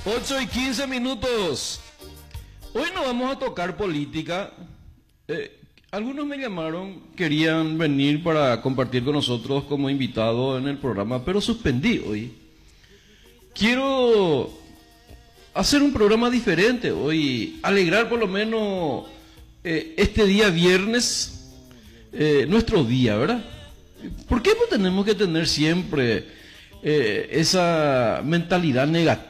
8:15. Hoy no vamos a tocar política. Algunos me llamaron, querían venir para compartir con nosotros como invitado en el programa, pero suspendí hoy. Quiero hacer un programa diferente hoy, alegrar por lo menos este día viernes, nuestro día, ¿verdad? ¿Por qué no tenemos que tener siempre esa mentalidad negativa